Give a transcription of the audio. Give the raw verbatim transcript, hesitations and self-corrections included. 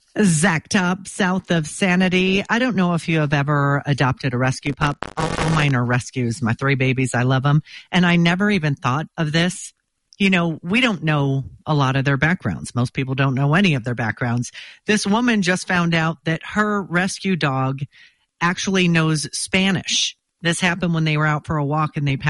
Zach Top, south of Sanity. I don't know if you have ever adopted a rescue pup. All mine are rescues. My three babies, I love them. And I never even thought of this. You know, we don't know a lot of their backgrounds. Most people don't know any of their backgrounds. This woman just found out that her rescue dog actually knows Spanish. This happened when they were out for a walk and they passed